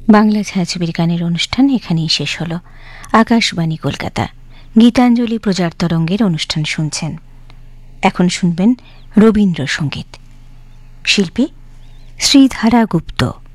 বাংলা ছায়াছবির গানের অনুষ্ঠান এখানেই শেষ হল। আকাশবাণী কলকাতা গীতাঞ্জলি প্রচার তরঙ্গের অনুষ্ঠান শুনছেন। এখন শুনবেন রবীন্দ্রসঙ্গীত। শিল্পী শ্রীধারা গুপ্ত।